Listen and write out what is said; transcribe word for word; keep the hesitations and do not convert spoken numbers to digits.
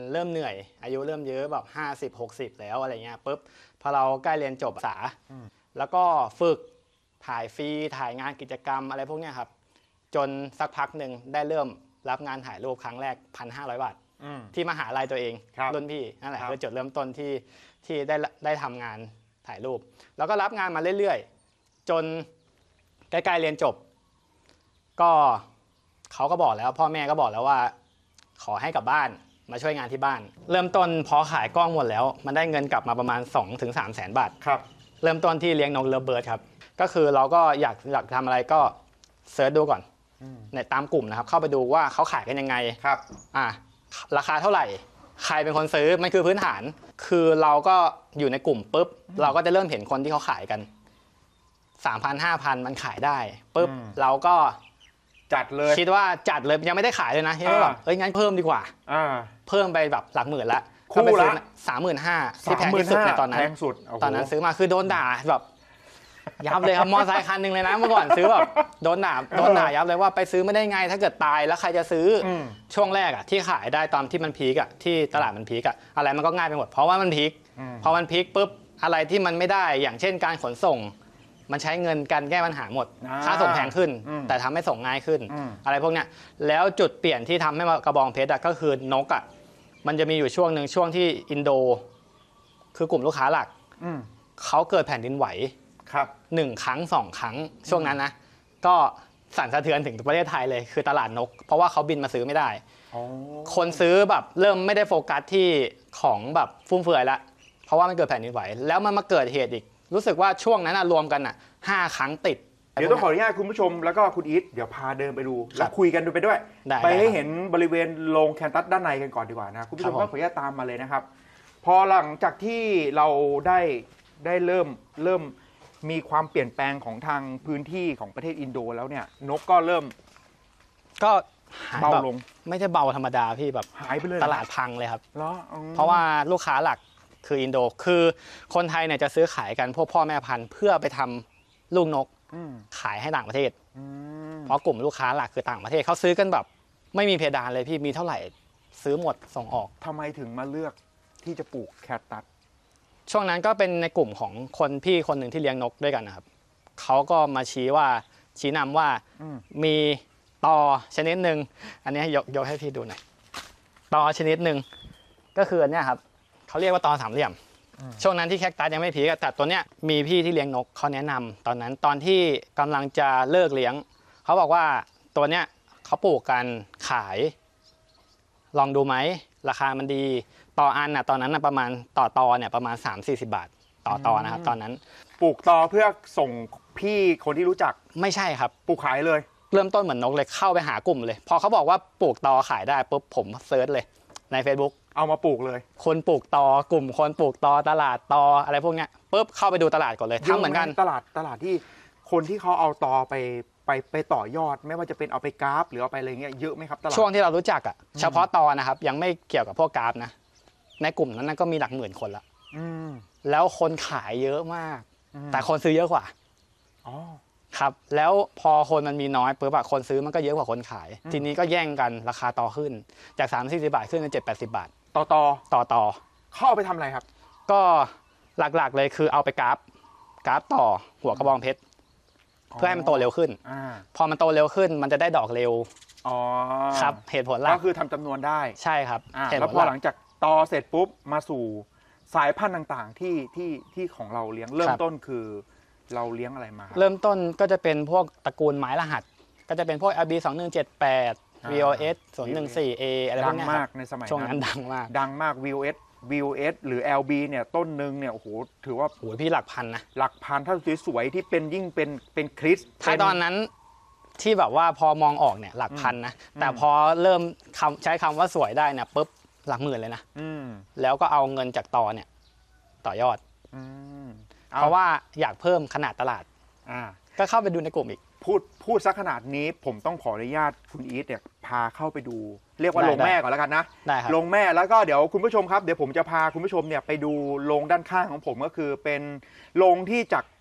เริ่มเหนื่อยอายุเริ่มเยอะแบบห้าสิบหกสิบแล้วอะไรเงี้ยปุ๊บพอเราใกล้เรียนจบภาษาแล้วก็ฝึกถ่ายฟรีถ่ายงานกิจกรรมอะไรพวกนี้ครับจนสักพักหนึ่งได้เริ่มรับงานถ่ายรูปครั้งแรก หนึ่งพันห้าร้อย บาทที่มหาลัยตัวเองรุ่นพี่นั่นแหละคือจุดเริ่มต้นที่ที่ได้ได้ทำงานถ่ายรูปแล้วก็รับงานมาเรื่อยๆจนใกล้ๆเรียนจบก็เขาก็บอกแล้วพ่อแม่ก็บอกแล้วว่าขอให้กลับบ้านมาช่วยงานที่บ้านเริ่มต้นพอขายกล้องหมดแล้วมันได้เงินกลับมาประมาณ สองถึงสาม แสนบาทครับเริ่มต้นที่เลี้ยงนกเลิฟเบิร์ดครับก็คือเราก็อยากอยากทำอะไรก็เซิร์ชดูก่อนในตามกลุ่มนะครับเข้าไปดูว่าเขาขายกันยังไงครับอ่ะราคาเท่าไหร่ใครเป็นคนซื้อมันคือพื้นฐานคือเราก็อยู่ในกลุ่มปุ๊บเราก็จะเริ่มเห็นคนที่เขาขายกัน สามพัน ห้าพัน มันขายได้ปุ๊บเราก็จัดเลยคิดว่าจัดเลยยังไม่ได้ขายเลยนะคิดว่าแบบเอ้ยงั้นเพิ่มดีกว่าเพิ่มไปแบบหลักหมื่นละคู่ละสามหมื่นห้าที่แพงที่สุดในตอนนั้นตอนนั้นซื้อมาคือโดนด่าแบบยับเลยครับมอไซค์คันหนึ่งเลยนะเมื่อก่อนซื้อแบบโดนด่าโดนด่ายับเลยว่าไปซื้อไม่ได้ไงถ้าเกิดตายแล้วใครจะซื้อช่วงแรกอ่ะที่ขายได้ตอนที่มันพีกอ่ะที่ตลาดมันพีกอ่ะอะไรมันก็ง่ายไปหมดเพราะว่ามันพีกพอมันพีกปุ๊บอะไรที่มันไม่ได้อย่างเช่นการขนส่งมันใช้เงินการแก้ปัญหาหมดค่าส่งแพงขึ้นแต่ทำให้ส่งง่ายขึ้นอะไรพวกเนี้ยแล้วจุดเปลี่ยนที่ทำให้กระบองเพชรก็คือนกอ่ะมันจะมีอยู่ช่วงหนึ่งช่วงที่อินโดคือกลุ่มลูกค้าหลักเขาเกิดแผ่นดินไหวหนึ่งครั้งสองครั้งช่วงนั้นนะก็สั่นสะเทือนถึงประเทศไทยเลยคือตลาดนกเพราะว่าเขาบินมาซื้อไม่ได้คนซื้อแบบเริ่มไม่ได้โฟกัสที่ของแบบฟุ่มเฟือยละเพราะว่ามันเกิดแผ่นดินไหวแล้วมันมาเกิดเหตุอีกรู้สึกว่าช่วงนั้นรวมกันอ่ะห้าครั้งติดเดี๋ยวต้องขออนุญาตคุณผู้ชมแล้วก็คุณอีทเดี๋ยวพาเดินไปดูแล้วคุยกันดูไปด้วยไปให้เห็นบริเวณโรงแคนตัสด้านในกันก่อนดีกว่านะคุณผู้ชมก็ขออนุญาตตามมาเลยนะครับพอหลังจากที่เราได้ได้เริ่มเริ่มมีความเปลี่ยนแปลงของทางพื้นที่ของประเทศอินโดแล้วเนี่ยนกก็เริ่มก็เบาลงไม่ใช่เบาธรรมดาพี่แบบหายไปเลยตลาดพังเลยครับเพราะว่าลูกค้าหลักคืออินโดคือคนไทยเนี่ยจะซื้อขายกันพวกพ่อแม่พันธุ์เพื่อไปทำลูกนกขายให้ต่างประเทศเพราะกลุ่มลูกค้าหลักคือต่างประเทศเขาซื้อกันแบบไม่มีเพดานเลยพี่มีเท่าไหร่ซื้อหมดส่งออกทำไมถึงมาเลือกที่จะปลูกแคคตัสช่วงนั้นก็เป็นในกลุ่มของคนพี่คนหนึ่งที่เลี้ยงนกด้วยกันนะครับเขาก็มาชี้ว่าชี้นำว่ามีตอชนิดหนึ่งอันนี้ยกยกให้พี่ดูหน่อยตอชนิดหนึ่งก็คืออันนี้ครับเขาเรียกว่าตอสามเหลี่ยมช่วงนั้นที่แคคตัสยังไม่พีคแต่ตัวเนี้ยมีพี่ที่เลี้ยงนกเขาแนะนำตอนนั้นตอนที่กำลังจะเลิกเลี้ยงเขาบอกว่าตัวเนี้ยเขาปลูกกันขายลองดูไหมราคามันดีต่ออันน่ะตอนนั้นน่ะประมาณต่อตอเนี่ยประมาณ สามถึงสี่สิ บาทต่อตอนะครับตอนนั้นปลูกตอเพื่อส่งพี่คนที่รู้จักไม่ใช่ครับปลูกขายเลยเริ่มต้นเหมือนนกเลยเข้าไปหากลุ่มเลยพอเขาบอกว่าปลูกตอขายได้ปุ๊บผมเซิร์ชเลยใน Facebook เอามาปลูกเลยคนปลูกตอกลุ่มคนปลูกตอตลาดตออะไรพวกเนี้ยปุ๊บเข้าไปดูตลาดก่อนเลยทำเหมือนกันตลาดตลาดที่คนที่เขาเอาตอไปไปไปต่อยอดไม่ว่าจะเป็นเอาไปกราฟหรือเอาไปอะไรเงี้ยเยอะไหมครับตลาดช่วงที่เรารู้จักอ่ะเฉพาะตอนะครับยังไม่เกี่ยวกับพวกกราฟนะในกลุ่มนั้นก็มีหลักหมื่นคนละแล้วคนขายเยอะมากแต่คนซื้อเยอะกว่าอ๋อครับแล้วพอคนมันมีน้อยปุ๊บคนซื้อมันก็เยอะกว่าคนขายทีนี้ก็แย่งกันราคาต่อขึ้นจากสามสี่สิบบาทขึ้นเป็นเจ็ดแปดสิบบาทต่อต่อต่อต่อเขาเอาไปทำอะไรครับก็หลักๆเลยคือเอาไปกราฟกราฟต่อหัวกระบองเพชรเพื่อให้มันโตเร็วขึ้นพอมันโตเร็วขึ้นมันจะได้ดอกเร็วอ๋อครับเหตุผลหลักก็คือทำจำนวนได้ใช่ครับแล้วพอหลังจากตอเสร็จปุ๊บมาสู่สายพันธุ์ต่างๆที่ที่ที่ของเราเลี้ยงเริ่มต้นคือเราเลี้ยงอะไรมาเริ่มต้นก็จะเป็นพวกตระกูลไม้รหัสก็จะเป็นพวก แอล บี สองหนึ่งเจ็ดแปด วี โอ เอส ศูนย์หนึ่งสี่ เอ อะไรพวกนี้ดังมากในสมัยช่วงนั้นดังมากดังมาก วี โอ เอส วี โอ เอส หรือ แอล บี เนี่ยต้นหนึ่งเนี่ยโอ้โหถือว่าโอ้โหพี่หลักพันนะหลักพันถ้าสวยๆที่เป็นยิ่งเป็นเป็นคริสถ้าตอนนั้นที่แบบว่าพอมองออกเนี่ยหลักพันนะแต่พอเริ่มคำใช้คำว่าสวยได้เนี่ยปุ๊บหลักหมื่นเลยนะแล้วก็เอาเงินจากตอเนี่ยต่อยอดเพราะว่าอยากเพิ่มขนาดตลาดก็เข้าไปดูในกลุ่มอีกพูดพูดซะขนาดนี้ผมต้องขออนุญาตคุณอีทเนี่ยพาเข้าไปดูเรียกว่าโรงแม่ก่อนแล้วกันนะโรงแม่แล้วก็เดี๋ยวคุณผู้ชมครับเดี๋ยวผมจะพาคุณผู้ชมเนี่ยไปดูโรงด้านข้างของผมก็คือเป็นโรงที่จาก